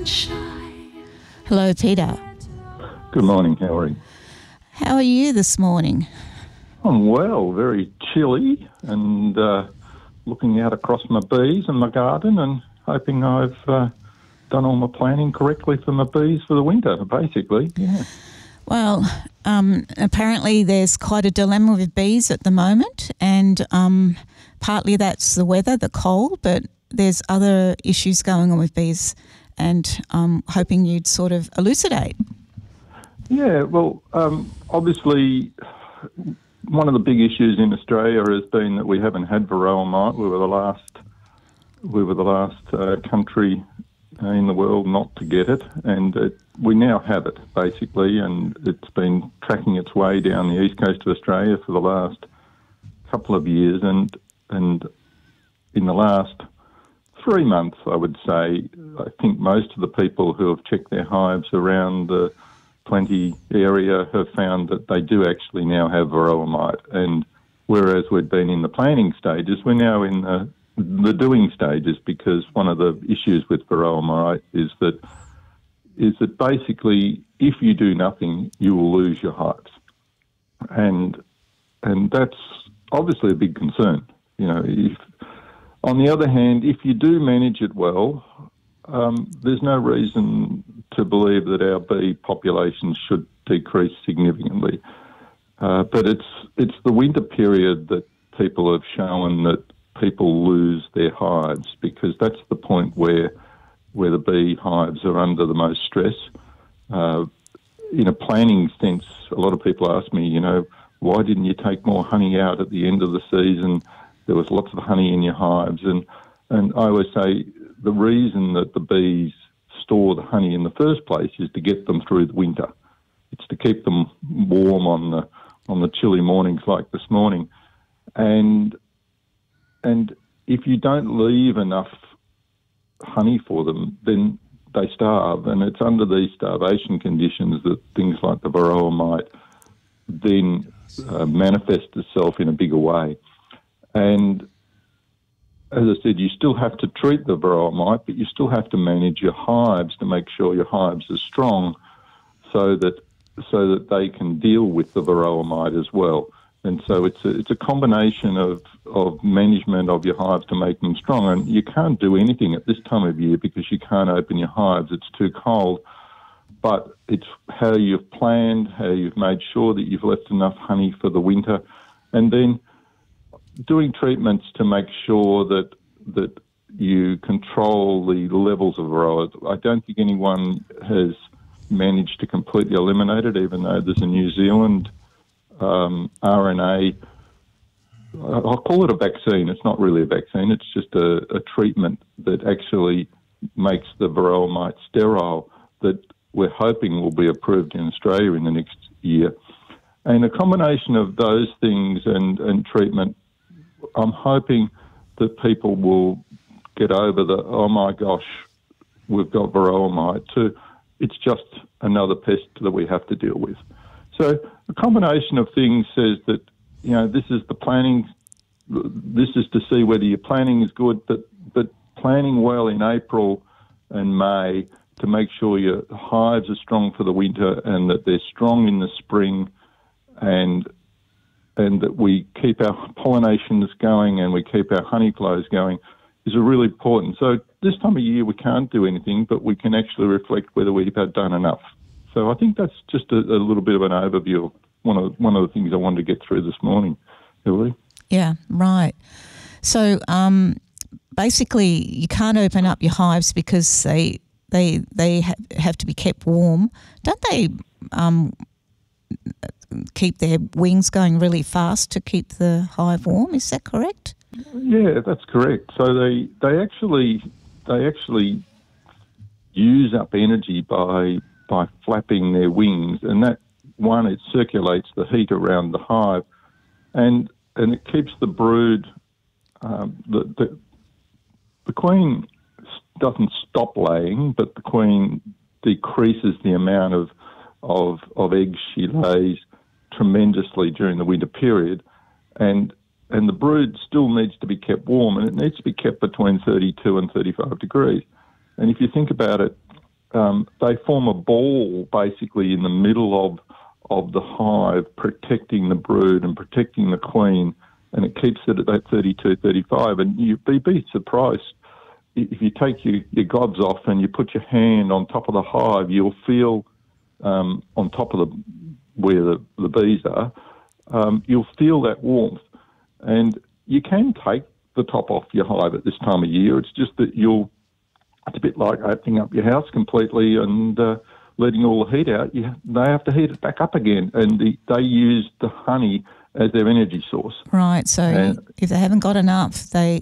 Hello, Peter. Good morning, Harry. How are you this morning? I'm well, very chilly, and looking out across my bees and my garden and hoping I've done all my planning correctly for my bees for the winter, basically. Yeah. Well, apparently there's quite a dilemma with bees at the moment, and partly that's the weather, the cold, but there's other issues going on with bees, and I'm hoping you'd sort of elucidate. Yeah, well, obviously one of the big issues in Australia has been that we haven't had varroa mite. We were the last country in the world not to get it, and we now have it, basically, and it's been tracking its way down the east coast of Australia for the last couple of years, and in the last 3 months, I would say, I think most of the people who have checked their hives around the Plenty area have found that they do actually now have varroa mite, and whereas we'd been in the planning stages, we're now in the doing stages, because one of the issues with varroa mite is that basically if you do nothing, you will lose your hives, and that's obviously a big concern. You know, on the other hand, if you do manage it well, there's no reason to believe that our bee population should decrease significantly. But it's the winter period that people have shown that people lose their hives, because that's the point where the bee hives are under the most stress. In a planning sense, a lot of people ask me, you know, why didn't you take more honey out at the end of the season? There was lots of honey in your hives. And I always say the reason that the bees store the honey in the first place is to get them through the winter. It's to keep them warm on the chilly mornings like this morning. And if you don't leave enough honey for them, then they starve. And it's under these starvation conditions that things like the varroa mite then manifest itself in a bigger way. And as I said, you still have to treat the varroa mite, but you still have to manage your hives to make sure your hives are strong, so that they can deal with the varroa mite as well. And so it's a combination of management of your hives to make them strong. And you can't do anything at this time of year because you can't open your hives; it's too cold. But it's how you've planned, how you've made sure that you've left enough honey for the winter, and then doing treatments to make sure that you control the levels of varroa. I don't think anyone has managed to completely eliminate it, even though there's a New Zealand RNA. I'll call it a vaccine. It's not really a vaccine. It's just a treatment that actually makes the varroa mite sterile, that we're hoping will be approved in Australia in the next year. And a combination of those things and treatment, I'm hoping that people will get over the, oh my gosh, we've got varroa mite, to it's just another pest that we have to deal with. So a combination of things says that, you know, this is the planning, this is to see whether your planning is good, but planning well in April and May to make sure your hives are strong for the winter and that they're strong in the spring, and that we keep our pollinations going and we keep our honey flows going is really important. So this time of year we can't do anything, but we can actually reflect whether we've done enough. So I think that's just a little bit of an overview of one of the things I wanted to get through this morning, Hilary. Yeah, right. So basically you can't open up your hives because they have to be kept warm. Don't they keep their wings going really fast to keep the hive warm? Is that correct? Yeah, that's correct. So they actually use up energy by flapping their wings, and that one, it circulates the heat around the hive, and it keeps the brood. The queen doesn't stop laying, but the queen decreases the amount of eggs she lays tremendously during the winter period, and the brood still needs to be kept warm, and it needs to be kept between 32 and 35 degrees. And if you think about it, they form a ball basically in the middle of the hive, protecting the brood and protecting the queen, and it keeps it at that 32, 35. And you'd be surprised if you take your gloves off and you put your hand on top of the hive, you'll feel on top of where the bees are, you'll feel that warmth. And you can take the top off your hive at this time of year. It's just that it's a bit like opening up your house completely and letting all the heat out. They have to heat it back up again, and they use the honey as their energy source. Right. So if they haven't got enough, they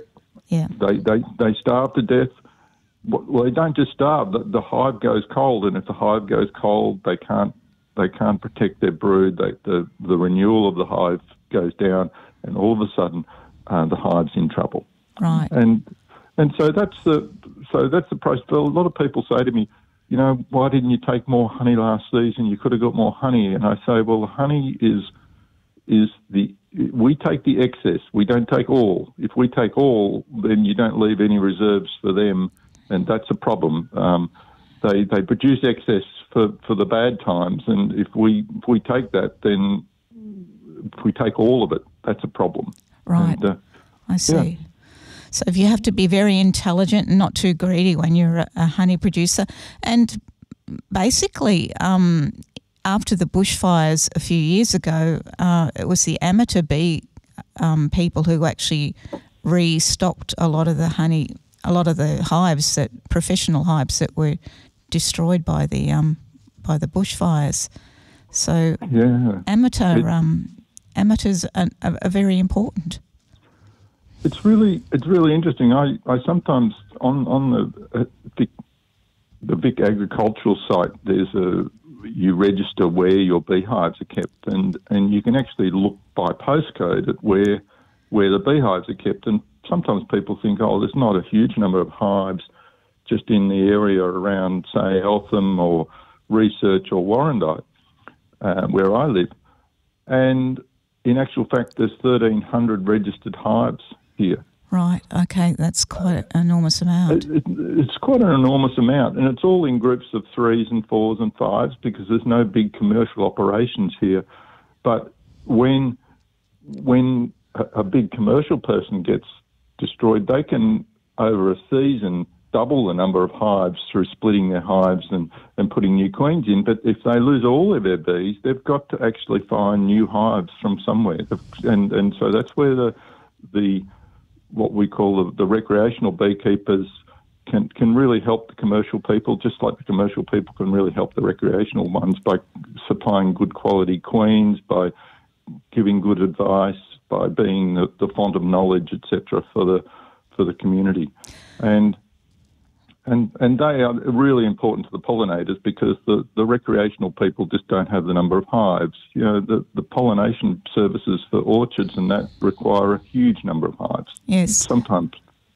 starve to death. Well, they don't just starve. The hive goes cold, and if the hive goes cold, they can't protect their brood. The renewal of the hive goes down, and all of a sudden, the hive's in trouble. Right. And so that's the process. A lot of people say to me, why didn't you take more honey last season? You could have got more honey. And I say, well, the honey is we take the excess. We don't take all. If we take all, then you don't leave any reserves for them, and that's a problem. They produce excess for the bad times, and if we take that, then if we take all of it, that's a problem. Right. And, I see. Yeah. So if you have to be very intelligent and not too greedy when you're a honey producer. And basically, after the bushfires a few years ago, it was the amateur bee people who actually restocked a lot of the hives, professional hives that were destroyed by the bushfires. So amateurs are very important. It's really interesting. I sometimes on the Vic agricultural site, you register where your beehives are kept, and you can actually look by postcode at where the beehives are kept. And sometimes people think, there's not a huge number of hives just in the area around, say, Eltham or Research or Warrandyte, where I live. And in actual fact, there's 1,300 registered hives here. Right, okay, that's quite an enormous amount. It's quite an enormous amount, and it's all in groups of 3s and 4s and 5s because there's no big commercial operations here. But when a big commercial person gets destroyed, they can, over a season, double the number of hives through splitting their hives and putting new queens in. But if they lose all of their bees, they've got to actually find new hives from somewhere. And so that's where the what we call the recreational beekeepers can really help the commercial people, just like the commercial people can really help the recreational ones by supplying good quality queens, by giving good advice, by being the font of knowledge, etc., for the community. And they are really important to the pollinators because the recreational people just don't have the number of hives. The pollination services for orchards and that require a huge number of hives. Yes. Sometimes,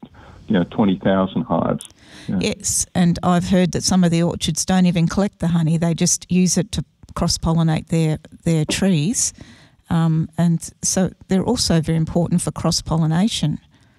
20,000 hives. Yeah. Yes, and I've heard that some of the orchards don't even collect the honey. They just use it to cross-pollinate their trees. And so they're also very important for cross-pollination.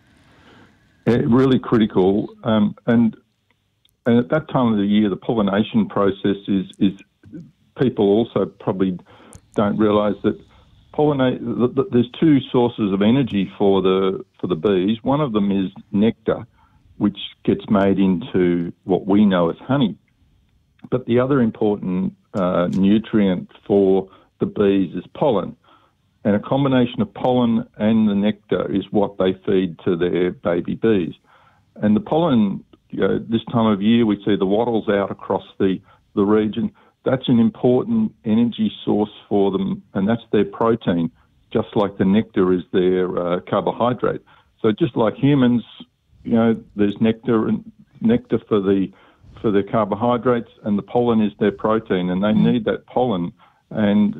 Really critical. And at that time of the year, the pollination process is people also probably don't realise that there's two sources of energy for the bees. One of them is nectar, which gets made into what we know as honey. But the other important nutrient for the bees is pollen. And a combination of pollen and the nectar is what they feed to their baby bees. And the pollen, this time of year, we see the wattles out across the region. That's an important energy source for them, and that's their protein, just like the nectar is their carbohydrate. So just like humans, there's nectar for the carbohydrates, and the pollen is their protein, and they need that pollen. And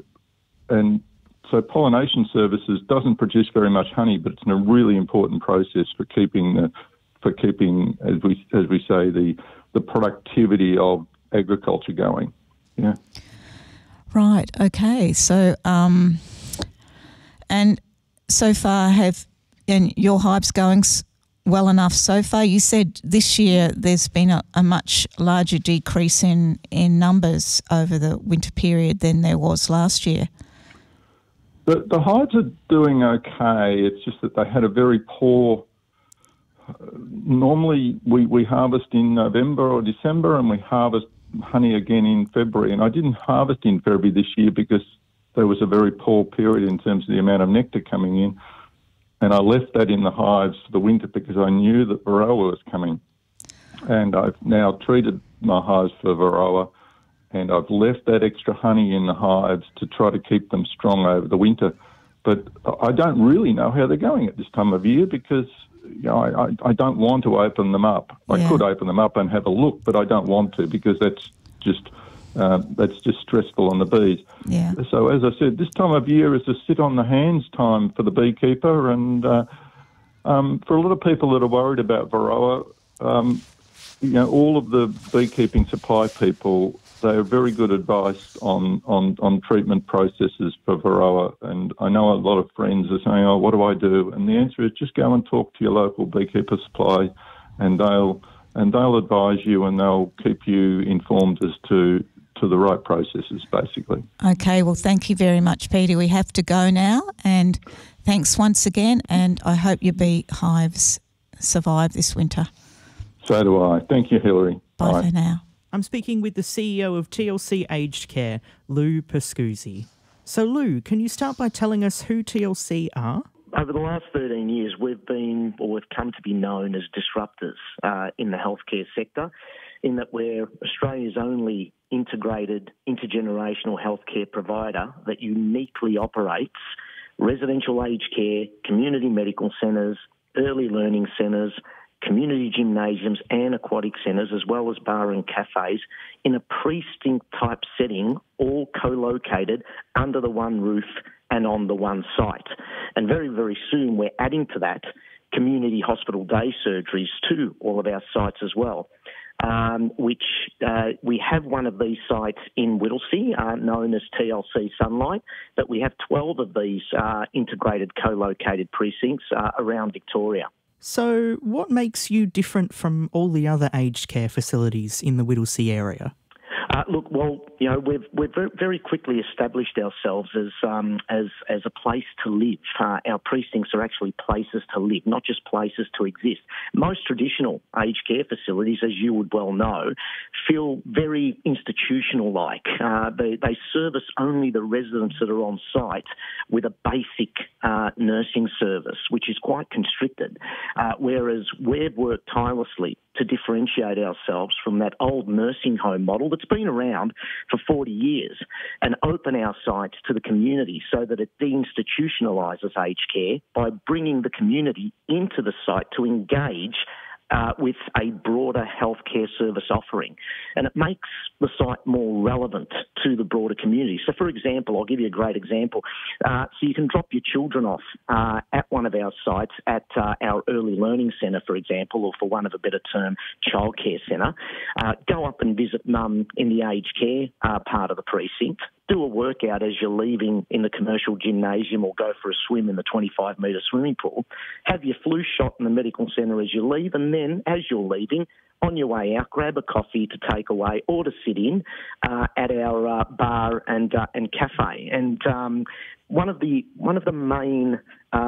so pollination services doesn't produce very much honey, but it's a really important process for keeping, as we say, the productivity of agriculture going. Yeah. Right. Okay. So, and so far, and your hive's going well enough so far? You said this year there's been a much larger decrease in numbers over the winter period than there was last year. The hives are doing okay. It's just that they had a very poor... normally we harvest in November or December and we harvest honey again in February. And I didn't harvest in February this year because there was a very poor period in terms of the amount of nectar coming in. And I left that in the hives for the winter because I knew that Varroa was coming. And I've now treated my hives for Varroa, and I've left that extra honey in the hives to try to keep them strong over the winter. But I don't really know how they're going at this time of year because I don't want to open them up. Yeah. I could open them up and have a look, but I don't want to because that's just stressful on the bees. Yeah. So as I said, this time of year is a sit on the hands time for the beekeeper, and for a lot of people that are worried about Varroa, all of the beekeeping supply people, they are very good advice on treatment processes for Varroa. And I know a lot of friends are saying, "Oh, what do I do?" And the answer is just go and talk to your local beekeeper supply, and they'll advise you and they'll keep you informed as to the right processes, basically. Okay, well, thank you very much, Peter. We have to go now, and thanks once again, and I hope your beehives survive this winter. So do I. Thank you, Hilary. Bye for now. I'm speaking with the CEO of TLC Aged Care, Lou Pascuzzi. So, Lou, can you start by telling us who TLC are? Over the last 13 years, we've come to be known as disruptors in the healthcare sector, in that we're Australia's only integrated intergenerational healthcare provider that uniquely operates residential aged care, community medical centres, early learning centres, community gymnasiums and aquatic centres, as well as bar and cafes, in a precinct-type setting, all co-located under the one roof and on the one site. And very, very soon we're adding to that community hospital day surgeries to all of our sites as well, which we have one of these sites in Whittlesea, known as TLC Sunlight, but we have 12 of these integrated co-located precincts around Victoria. So what makes you different from all the other aged care facilities in the Whittlesea area? Look, well, we've very quickly established ourselves as a place to live. Our precincts are actually places to live, not just places to exist. Most traditional aged care facilities, as you would well know, feel very institutional-like. They service only the residents that are on site with a basic nursing service, which is quite constricted, whereas we've worked tirelessly to differentiate ourselves from that old nursing home model that's been around for 40 years and open our sites to the community so that it deinstitutionalises aged care by bringing the community into the site to engage with a broader healthcare service offering. And it makes the site more relevant to the broader community. So, for example, I'll give you a great example. So you can drop your children off at one of our sites at our early learning centre, for example, or for one of a better term, childcare centre. Go up and visit mum in the aged care part of the precinct. Do a workout as you're leaving in the commercial gymnasium or go for a swim in the 25-metre swimming pool. Have your flu shot in the medical centre as you leave, and then as you're leaving, on your way out, grab a coffee to take away or to sit in at our bar and cafe. And one of the main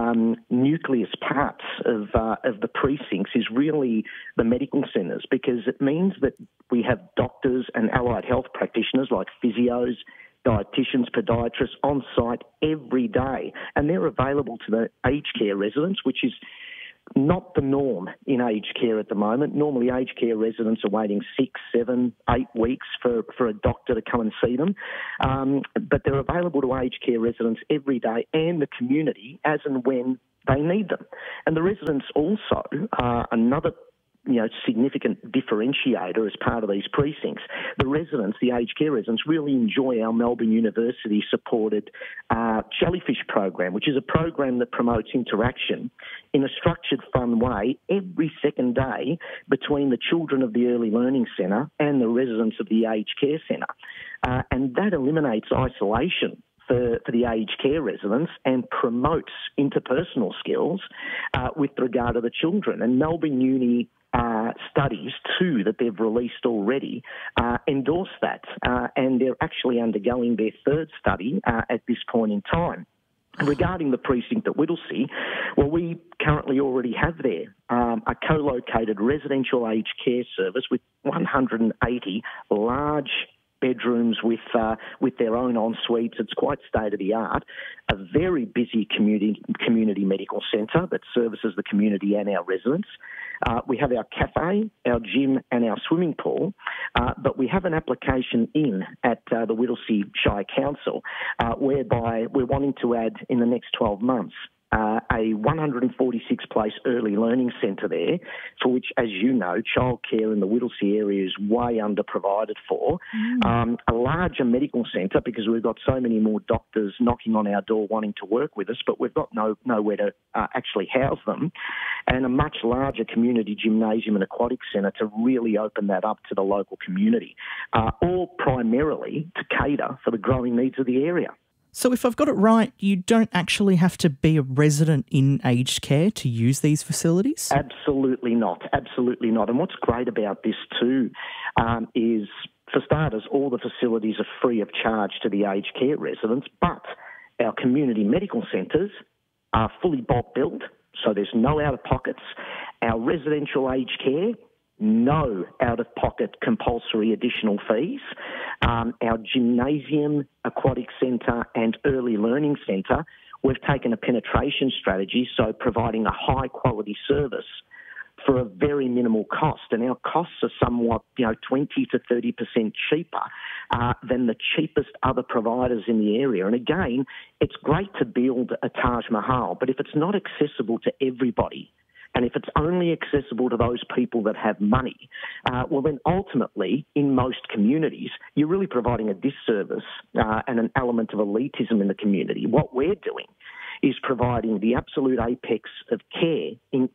nucleus parts of the precincts is really the medical centres, because it means that we have doctors and allied health practitioners like physios, dietitians, podiatrists on site every day, and they're available to the aged care residents, which is not the norm in aged care at the moment. Normally, aged care residents are waiting 6, 7, 8 weeks for a doctor to come and see them, but they're available to aged care residents every day and the community as and when they need them. And the residents also are another significant differentiator as part of these precincts. The residents, the aged care residents, really enjoy our Melbourne University-supported Jellyfish program, which is a program that promotes interaction in a structured, fun way every second day between the children of the Early Learning Centre and the residents of the aged care centre. And that eliminates isolation for the aged care residents and promotes interpersonal skills with regard to the children. And Melbourne Uni studies, too, that they've released already endorse that. And they're actually undergoing their third study at this point in time. Regarding the precinct at Whittlesea, well, we currently already have there a co-located residential aged care service with 180 large bedrooms with their own en-suites. It's quite state-of-the-art. A very busy community medical centre that services the community and our residents. We have our cafe, our gym and our swimming pool, but we have an application in at the Whittlesea Shire Council whereby we're wanting to add in the next 12 months a 146-place early learning centre there, for which, as you know, childcare in the Whittlesea area is way under-provided for. A larger medical centre, because we've got so many more doctors knocking on our door wanting to work with us, but we've got nowhere to actually house them, and a much larger community gymnasium and aquatic centre to really open that up to the local community, all primarily to cater for the growing needs of the area. So if I've got it right, you don't actually have to be a resident in aged care to use these facilities? Absolutely not. Absolutely not. And what's great about this too is, for starters, all the facilities are free of charge to the aged care residents, but our community medical centres are fully bulk billed, so there's no out-of-pockets. Our residential aged care, no out-of-pocket compulsory additional fees. Our gymnasium, aquatic centre and early learning centre, we've taken a penetration strategy, so providing a high-quality service for a very minimal cost. And our costs are somewhat, 20 to 30% cheaper than the cheapest other providers in the area. And again, it's great to build a Taj Mahal, but if it's not accessible to everybody, and if it's only accessible to those people that have money, well, then ultimately, in most communities, you're really providing a disservice and an element of elitism in the community. What we're doing is providing the absolute apex of care in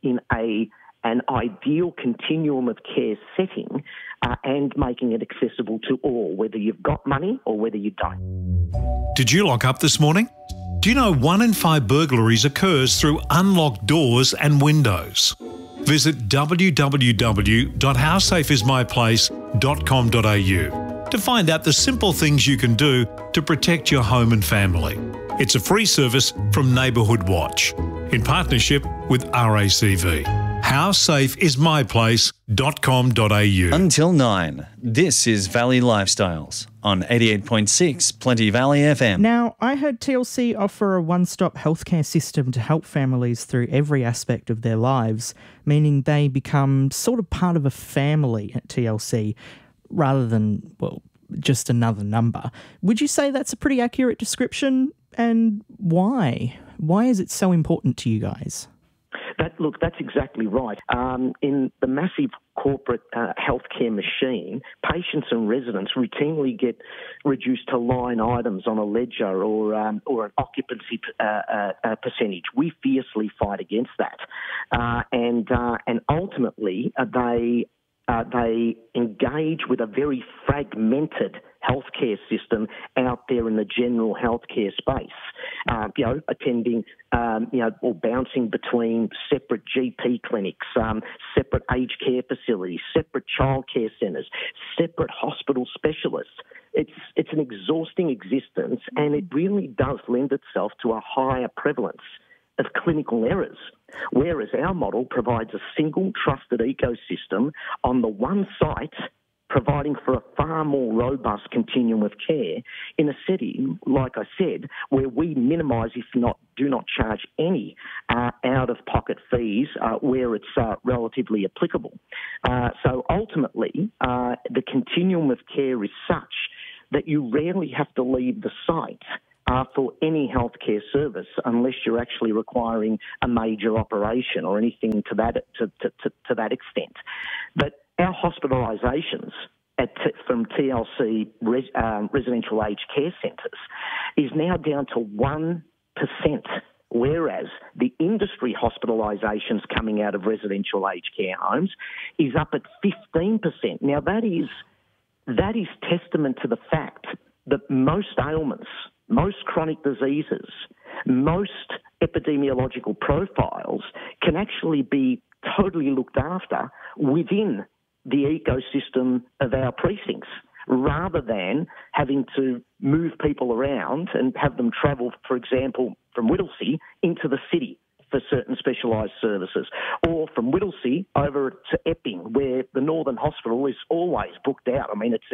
an ideal continuum of care setting and making it accessible to all, whether you've got money or whether you don't. Did you lock up this morning? Do you know 1 in 5 burglaries occurs through unlocked doors and windows? Visit www.howsafeismyplace.com.au to find out the simple things you can do to protect your home and family. It's a free service from Neighbourhood Watch in partnership with RACV. HowSafeIsMyPlace.com.au. Until 9, this is Valley Lifestyles on 88.6 Plenty Valley FM. Now, I heard TLC offer a one-stop healthcare system to help families through every aspect of their lives, meaning they become sort of part of a family at TLC rather than, well, just another number. Would you say that's a pretty accurate description? And why? Why is it so important to you guys? Look, that's exactly right. In the massive corporate healthcare machine, patients and residents routinely get reduced to line items on a ledger or an occupancy percentage. We fiercely fight against that, and ultimately they engage with a very fragmented healthcare system out there in the general healthcare space, attending, or bouncing between separate GP clinics, separate aged care facilities, separate childcare centres, separate hospital specialists. It's an exhausting existence, and it really does lend itself to a higher prevalence of clinical errors, whereas our model provides a single trusted ecosystem on the one site, providing for a far more robust continuum of care in a setting, like I said, where we minimise, if not do not charge any out-of-pocket fees where it's relatively applicable. So ultimately, the continuum of care is such that you rarely have to leave the site for any healthcare service, unless you're actually requiring a major operation or anything to that extent. But our hospitalisations from TLC residential aged care centres is now down to 1%, whereas the industry hospitalisations coming out of residential aged care homes is up at 15%. Now that is testament to the fact that most ailments most chronic diseases, most epidemiological profiles can actually be totally looked after within the ecosystem of our precincts, rather than having to move people around and have them travel, for example, from Whittlesea into the city for certain specialised services, or from Whittlesea over to Epping, where the Northern Hospital is always booked out. I mean,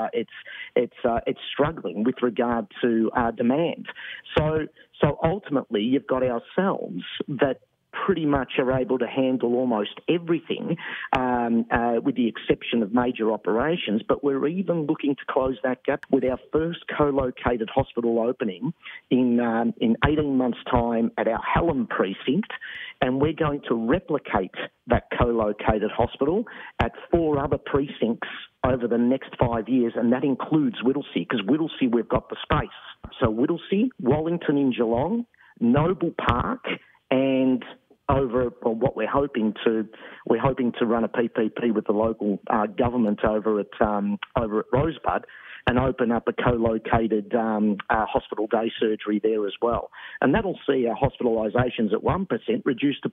it's struggling with regard to demand. So ultimately, you've got ourselves that pretty much are able to handle almost everything, with the exception of major operations. But we're even looking to close that gap with our first co-located hospital opening in 18 months' time at our Hallam precinct, and we're going to replicate that co-located hospital at 4 other precincts over the next 5 years, and that includes Whittlesea, because Whittlesea, we've got the space. So Whittlesea, Wallington in Geelong, Noble Park, and we're hoping to run a PPP with the local government over at Rosebud, and open up a co-located hospital day surgery there as well. And that'll see our hospitalisations at 1% reduced to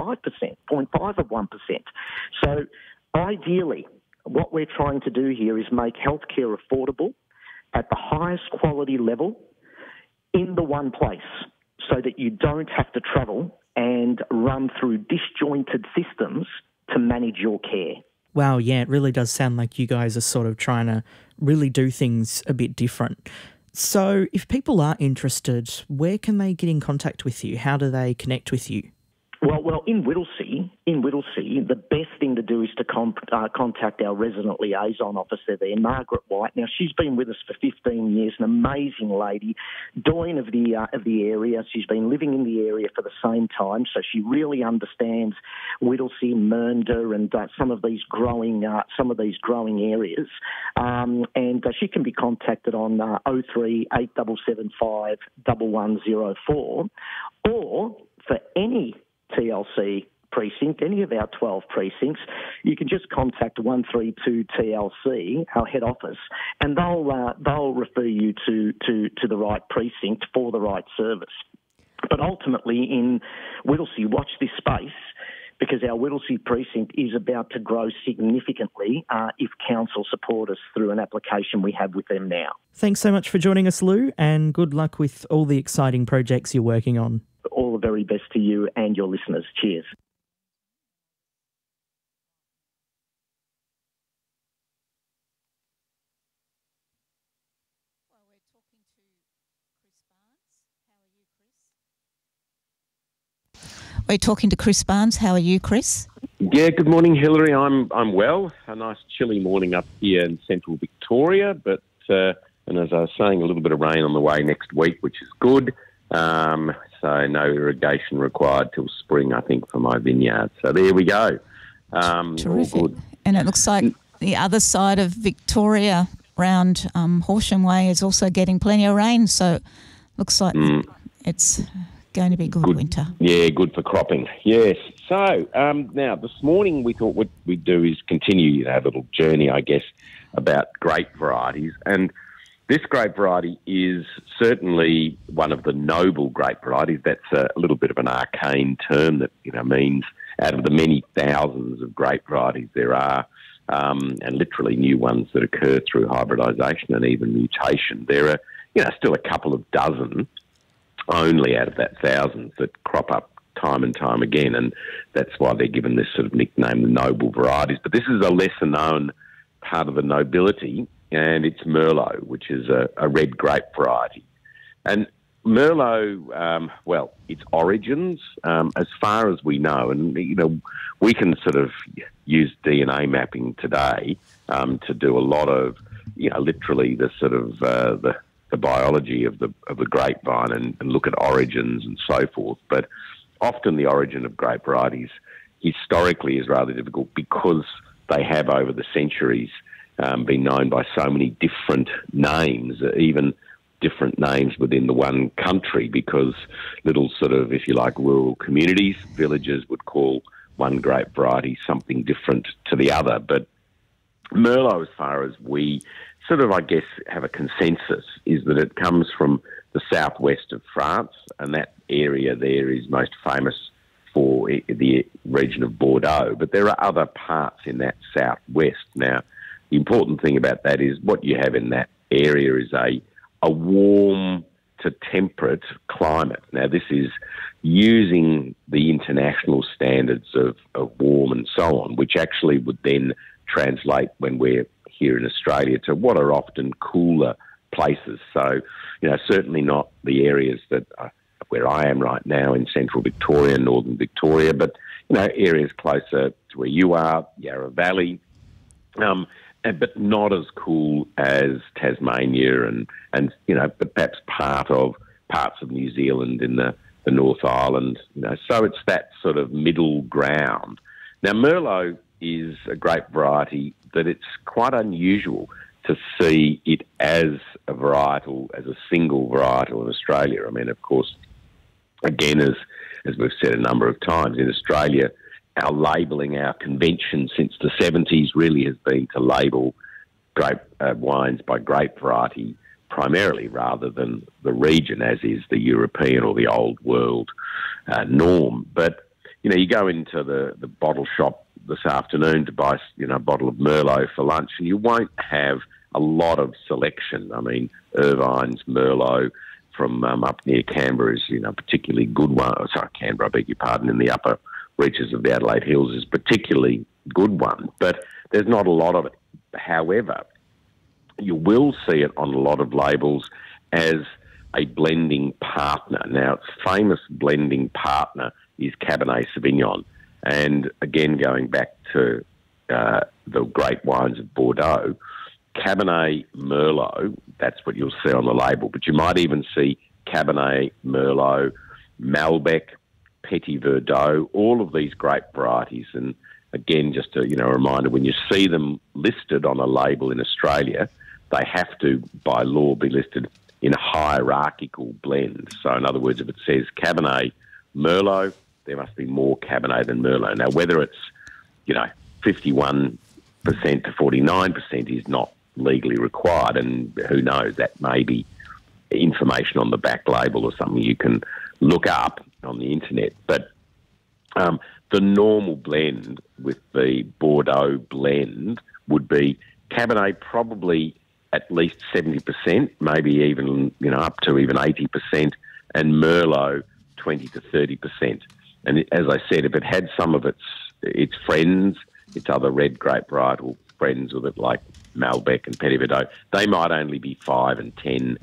0.5 of 1%. So ideally, what we're trying to do here is make healthcare affordable at the highest quality level in the one place, so that you don't have to travel and run through disjointed systems to manage your care. Wow, yeah, it really does sound like you guys are sort of trying to really do things a bit different. So if people are interested, where can they get in contact with you? How do they connect with you? Well, in Whittlesea, the best thing to do is to contact our resident liaison officer there, Margaret White. Now, she's been with us for 15 years, an amazing lady, doyen of the area. She's been living in the area for the same time, so she really understands Whittlesea, Mernda, and some of these growing areas. And she can be contacted on 03 8775 1104, or for any TLC precinct, any of our 12 precincts, you can just contact 132 TLC, our head office, and they'll refer you to the right precinct for the right service. But ultimately, in Whittlesea, watch this space, because our Whittlesea precinct is about to grow significantly if council support us through an application we have with them now. Thanks so much for joining us, Lou, and good luck with all the exciting projects you're working on. All the very best to you and your listeners. Cheers. We're talking to Chris Barnes. How are you, Chris? Yeah, good morning, Hillary. I'm well. A nice chilly morning up here in central Victoria, but and as I was saying, a little bit of rain on the way next week, which is good. So no irrigation required till spring, I think, for my vineyard. So there we go. Terrific. All good. And it looks like the other side of Victoria, around Horsham Way, is also getting plenty of rain. So it looks like it's going to be good winter. Yeah, good for cropping. Yes. So now this morning we thought what we'd do is continue to have a little journey, I guess, about grape varieties. And this grape variety is certainly one of the noble grape varieties. That's a little bit of an arcane term that means out of the many thousands of grape varieties there are, and literally new ones that occur through hybridisation and even mutation, there are still a couple of dozen only out of that thousands that crop up time and time again, and that's why they're given this sort of nickname, the noble varieties. But this is a lesser known part of the nobility, and it's Merlot, which is a red grape variety. And Merlot, its origins, as far as we know, and we can sort of use DNA mapping today to do a lot of, literally the sort of the biology of the grapevine and look at origins and so forth. But often the origin of grape varieties historically is rather difficult because they have over the centuries been known by so many different names, even different names within the one country, because little sort of, if you like, rural communities, villages would call one grape variety something different to the other. But Merlot, as far as we sort of, I guess, have a consensus, is that it comes from the southwest of France, and that area there is most famous for the region of Bordeaux. But there are other parts in that southwest. Now, the important thing about that is what you have in that area is a warm to temperate climate. Now, this is using the international standards of warm and so on, which actually would then translate when we're here in Australia to what are often cooler places. So, certainly not the areas that where I am right now in central Victoria, northern Victoria, but, areas closer to where you are, Yarra Valley, but not as cool as Tasmania and but perhaps parts of New Zealand in the North Island. So it's that sort of middle ground. Now, Merlot is a grape variety that it's quite unusual to see it as a varietal, as a single varietal in Australia. I mean, of course, again, as we've said a number of times, in Australia, our labelling, our convention since the 70s really has been to label grape wines by grape variety primarily, rather than the region, as is the European or the old world norm. But, you go into the bottle shop this afternoon to buy, a bottle of Merlot for lunch, and you won't have a lot of selection. I mean, Irvine's Merlot from up near Canberra is, a particularly good one. Oh, sorry, Canberra, I beg your pardon, in the upper reaches of the Adelaide Hills is a particularly good one, but there's not a lot of it. However, you will see it on a lot of labels as a blending partner. Now, its famous blending partner is Cabernet Sauvignon. And again, going back to the great wines of Bordeaux, Cabernet Merlot, that's what you'll see on the label, but you might even see Cabernet Merlot, Malbec, Petit Verdot, all of these grape varieties. And again, just a reminder, when you see them listed on a label in Australia, they have to, by law, be listed in a hierarchical blend. So in other words, if it says Cabernet Merlot, there must be more Cabernet than Merlot. Now, whether it's, 51% to 49% is not legally required, and who knows, that may be information on the back label or something you can look up on the internet. But the normal blend with the Bordeaux blend would be Cabernet probably at least 70%, maybe even, up to even 80%, and Merlot 20 to 30%. And as I said, if it had some of its friends, its other red grape varietal friends with it, like Malbec and Petit Verdot, they might only be 5 and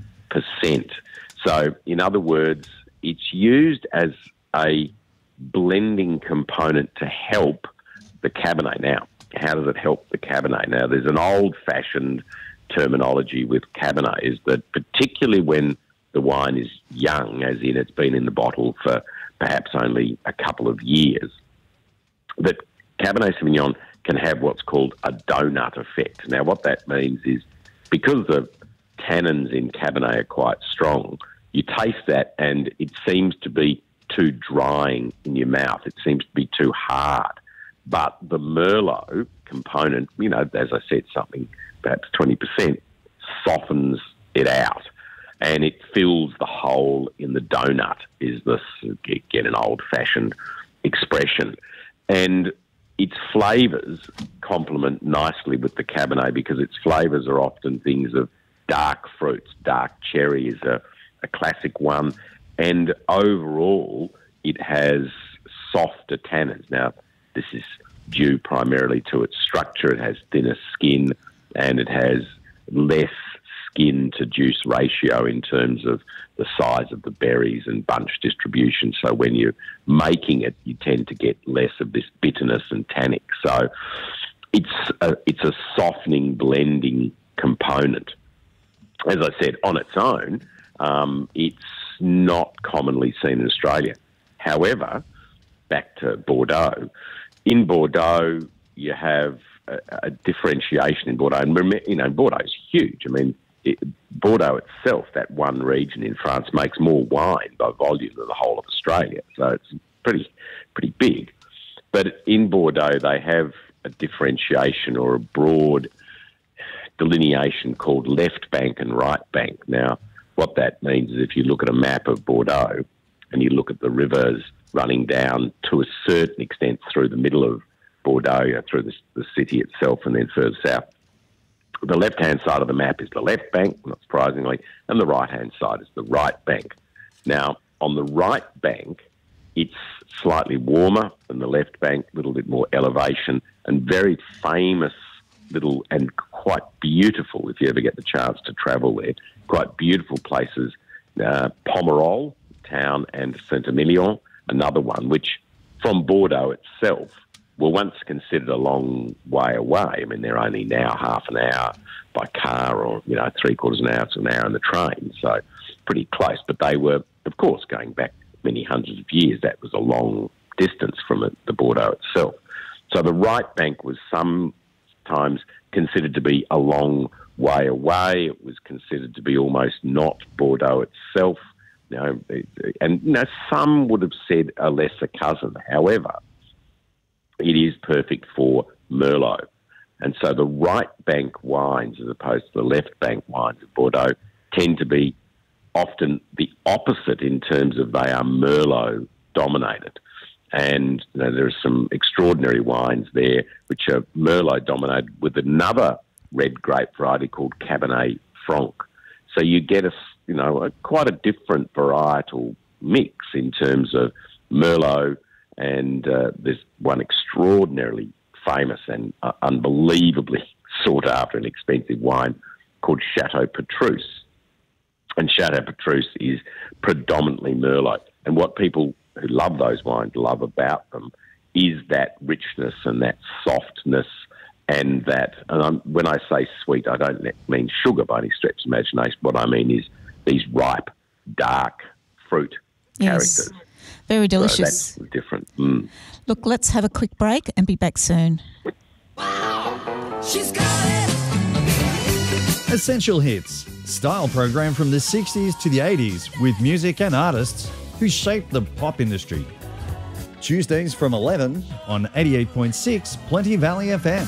10%. So, in other words, it's used as a blending component to help the Cabernet. Now, how does it help the Cabernet? Now, there's an old-fashioned terminology with Cabernet, is that particularly when the wine is young, as in it's been in the bottle for perhaps only a couple of years, that Cabernet Sauvignon can have what's called a donut effect. Now, what that means is because the tannins in Cabernet are quite strong, you taste that and it seems to be too drying in your mouth. It seems to be too hard. But the Merlot component, as I said, something perhaps 20%, softens it out and it fills the hole in the donut, is this, again, an old-fashioned expression. And its flavours complement nicely with the Cabernet because its flavours are often things of dark fruits. Dark cherry is a classic one. And overall, it has softer tannins. Now, this is due primarily to its structure. It has thinner skin and it has less skin to juice ratio in terms of the size of the berries and bunch distribution. So when you're making it, you tend to get less of this bitterness and tannic. So it's a softening, blending component. As I said, on its own, it's not commonly seen in Australia. However, back to Bordeaux. In Bordeaux, you have a differentiation in Bordeaux. And, Bordeaux is huge. I mean, Bordeaux itself, that one region in France, makes more wine by volume than the whole of Australia. So it's pretty big. But in Bordeaux, they have a differentiation or a broad delineation called left bank and right bank. Now, what that means is if you look at a map of Bordeaux and you look at the rivers running down to a certain extent through the middle of Bordeaux, through the city itself and then further south, the left-hand side of the map is the left bank, not surprisingly, and the right-hand side is the right bank. Now, on the right bank, it's slightly warmer than the left bank, a little bit more elevation, and very famous little and quite beautiful, if you ever get the chance to travel there, quite beautiful places, Pomerol town and Saint-Emilion, another one, which from Bordeaux itself were once considered a long way away. I mean, they're only now half an hour by car or, three-quarters an hour to an hour on the train, so pretty close. But they were, of course, going back many hundreds of years, that was a long distance from the Bordeaux itself. So the right bank was sometimes considered to be a long way away. It was considered to be almost not Bordeaux itself. Some would have said a lesser cousin. However, it is perfect for Merlot. And so the right bank wines, as opposed to the left bank wines of Bordeaux, tend to be often the opposite in terms of they are Merlot dominated. And there are some extraordinary wines there which are Merlot dominated with another red grape variety called Cabernet Franc. So you get quite a different varietal mix in terms of Merlot, and there's one extraordinarily famous and unbelievably sought after and expensive wine called Chateau Petrus. And Chateau Petrus is predominantly Merlot. And what people who love those wines love about them is that richness and that softness and that, when I say sweet, I don't mean sugar by any stretch of imagination. What I mean is these ripe, dark fruit characters. Very delicious. So that's different. Look, let's have a quick break and be back soon. She's got it. Essential Hits, style program from the 60s to the 80s with music and artists who shaped the pop industry. Tuesdays from 11 on 88.6 Plenty Valley FM.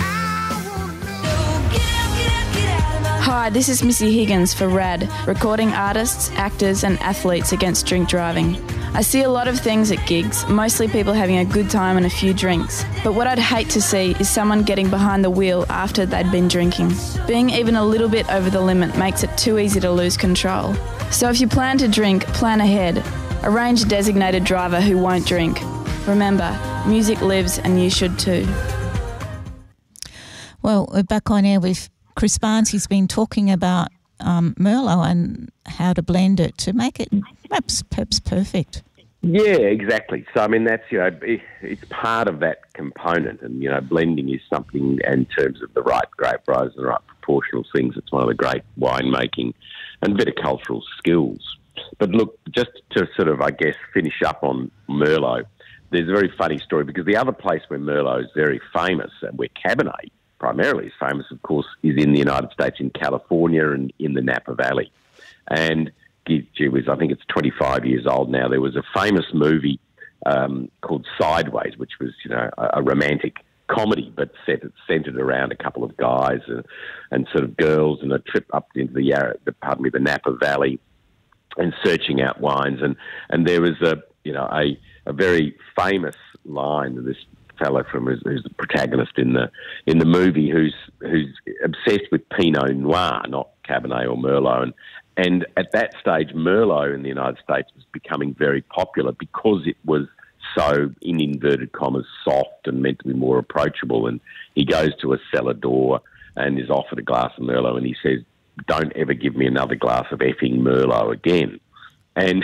Hi, this is Missy Higgins for RAD, recording artists, actors and athletes against drink driving. I see a lot of things at gigs, mostly people having a good time and a few drinks. But what I'd hate to see is someone getting behind the wheel after they'd been drinking. Being even a little bit over the limit makes it too easy to lose control. So if you plan to drink, plan ahead. Arrange a designated driver who won't drink. Remember, music lives and you should too. Well, we're back on air with Chris Barnes. He's been talking about Merlot and how to blend it to make it perhaps perfect. Yeah, exactly. So, I mean, that's, it's part of that component. And, blending is something in terms of the right grape varieties and the right proportional things. It's one of the great winemaking and viticultural skills. But look, just to sort of, I guess, finish up on Merlot, there's a very funny story because the other place where Merlot is very famous and where Cabernet primarily is famous, of course, is in the United States, in California and in the Napa Valley. And, gee whiz, I think it's 25 years old now. There was a famous movie called Sideways, which was, a romantic comedy, but centred around a couple of guys and sort of girls and a trip up into the Napa Valley and searching out wines. And there was a very famous line of this fellow who's the protagonist in the movie who's obsessed with Pinot Noir, not Cabernet or Merlot. And at that stage, Merlot in the United States was becoming very popular because it was so, in inverted commas, soft and meant to be more approachable. And he goes to a cellar door and is offered a glass of Merlot and he says, "Don't ever give me another glass of effing Merlot again." And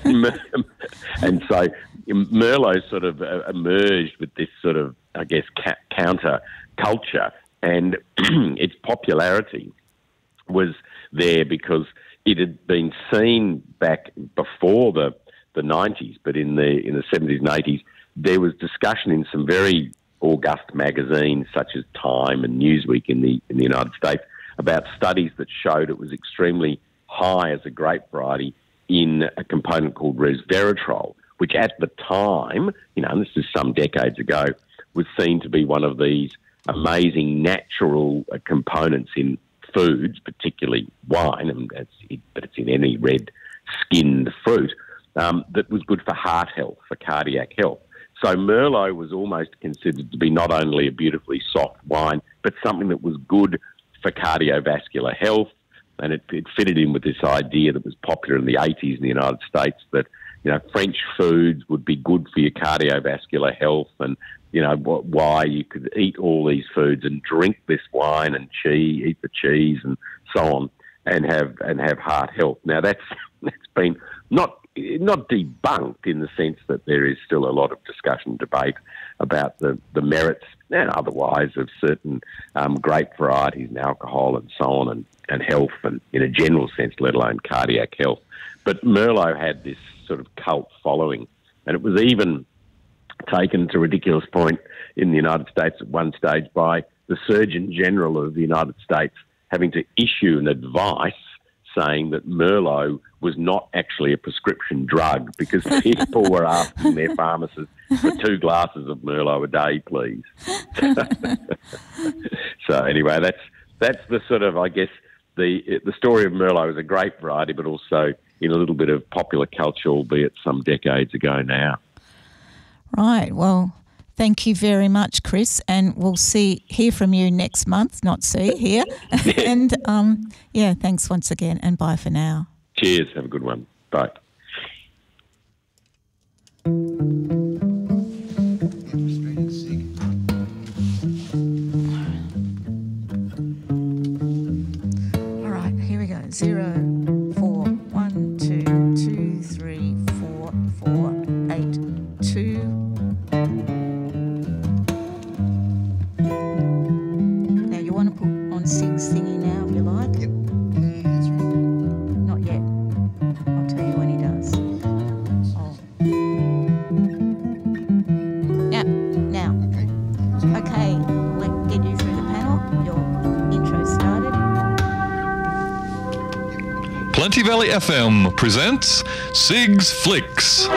and so Merlot sort of emerged with this sort of, I guess, counter culture, and its popularity was there because it had been seen back before the 90s, but in the 70s and 80s, there was discussion in some very august magazines such as Time and Newsweek in the United States about studies that showed it was extremely high as a grape variety in a component called resveratrol, which at the time, and this is some decades ago, was seen to be one of these amazing natural components in foods, particularly wine, but it's in any red-skinned fruit, that was good for heart health, for cardiac health. So Merlot was almost considered to be not only a beautifully soft wine, but something that was good for cardiovascular health. And it fitted in with this idea that was popular in the 80s in the United States that, French foods would be good for your cardiovascular health, and, why you could eat all these foods and drink this wine and eat the cheese and so on, and have heart health. Now that's been not debunked in the sense that there is still a lot of discussion, debate about the merits and otherwise of certain grape varieties and alcohol and so on, and health, and in a general sense, let alone cardiac health. But Merlot had this sort of cult following, and it was even taken to a ridiculous point in the United States at one stage by the Surgeon General of the United States having to issue an advice saying that Merlot was not actually a prescription drug because people were asking their pharmacists for 2 glasses of Merlot a day, please. So anyway, that's the sort of, I guess, the story of Merlot is a grape variety, but also in a little bit of popular culture, albeit some decades ago now. Right. Well, thank you very much, Chris, and we'll hear from you next month. Hear. And thanks once again, and bye for now. Cheers. Have a good one. Bye. All right, here we go. 0, 4, 1, 2, 2, 3, 4, 4, 8, 2. Now you want to put on Sig's thingy now, if you like. Yep. That's right. Not yet. I'll tell you when he does. Oh. Yep. Now. Okay. We'll get you through the panel. Your intro started. Plenty Valley FM presents Sig's Flicks.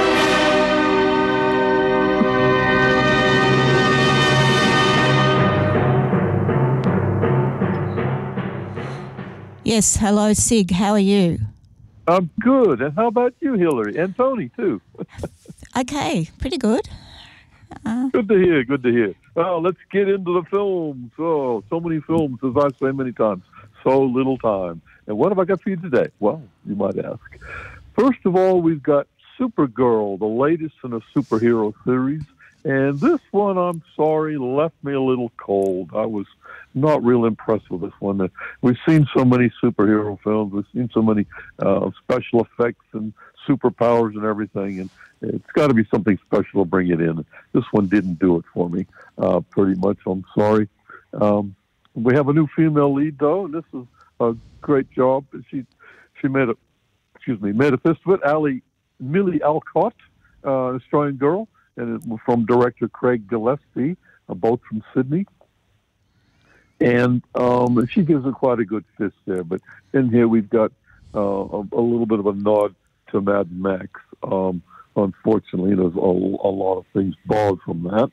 Yes. Hello, Sig. How are you? I'm good. And how about you, Hillary? And Tony, too. Okay. Pretty good. Good to hear. Good to hear. Well, let's get into the films. Oh, so many films, as I say many times. So little time. And what have I got for you today? Well, you might ask. First of all, we've got Supergirl, the latest in a superhero series. And this one, I'm sorry, left me a little cold. I was not real impressed with this one. We've seen so many superhero films. We've seen so many special effects and superpowers and everything. And it's got to be something special to bring it in. This one didn't do it for me, pretty much. I'm sorry. We have a new female lead, though, and this is a great job. She made a fist of it. Millie Alcott, Australian girl, and from director Craig Gillespie, both from Sydney. And she gives it quite a good fist there. But in here we've got a little bit of a nod to Mad Max. Unfortunately, there's a lot of things borrowed from that.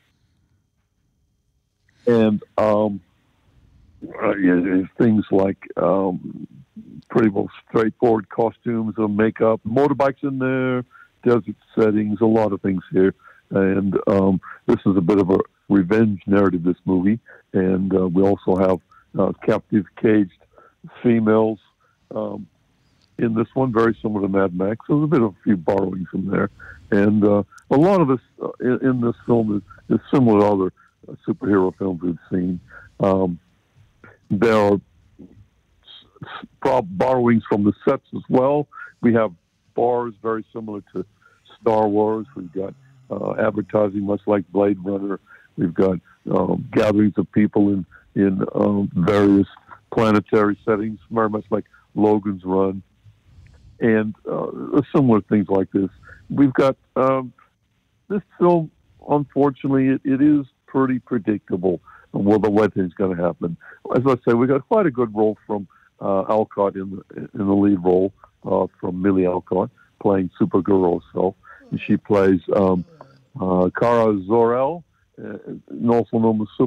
And things like pretty well straightforward costumes and makeup, motorbikes in there, desert settings, a lot of things here. And this is a bit of a revenge narrative, this movie. And we also have captive caged females in this one, very similar to Mad Max. So there's a bit of a few borrowings from there. And a lot of this in this film is similar to other superhero films we've seen. There are borrowings from the sets as well. We have bars very similar to Star Wars. We've got advertising much like Blade Runner. We've got gatherings of people in various planetary settings, very much like Logan's Run, and similar things like this. We've got this film, unfortunately, it is pretty predictable what thing's going to happen. As I say, we got quite a good role from Alcott in the lead role from Millie Alcott, playing Supergirl herself. And she plays Kara Zor-El, and also known as